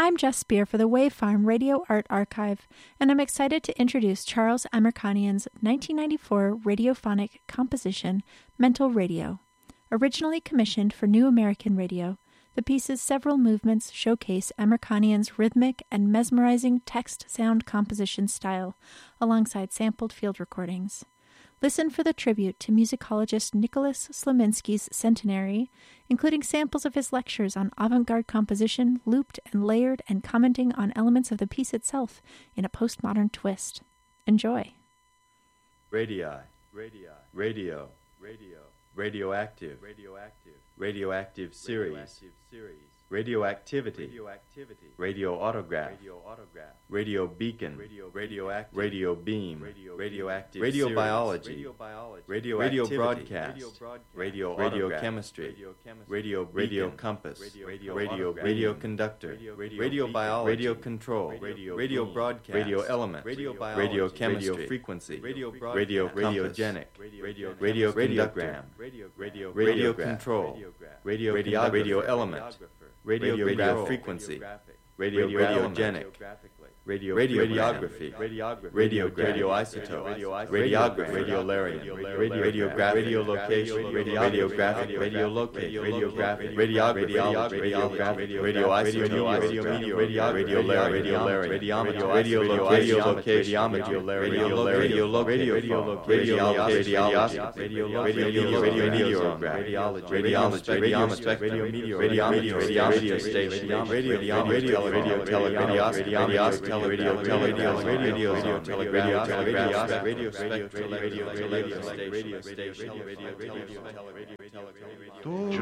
I'm Jess Spear for the Wave Farm Radio Art Archive, and I'm excited to introduce Charles Amirkhanian's 1994 radiophonic composition, Mental Radio. Originally commissioned for New American Radio, the piece's several movements showcase Amirkhanian's rhythmic and mesmerizing text-sound composition style, alongside sampled field recordings. Listen for the tribute to musicologist Nicholas Slaminsky's centenary, including samples of his lectures on avant-garde composition, looped and layered, and commenting on elements of the piece itself in a postmodern twist. Enjoy. Radio, radioactive series, radioactivity, radio autograph, radio beacon, radio beam, radioactive radio biology, radio broadcast, radio chemistry, radio compass, radio conductor, radio biology, radio control, radio broadcast, radio element, radio chemistry, frequency, radio radiogenic, radio conductor, radio control, radio element, radio frequency, radiogenic, radiography, radioisotope, radiography, radiolarium, radiographic, radiolocation, radiographic, radiolocate, radiographic, radiography, radioisotope, radiolarium, radiolocation, radio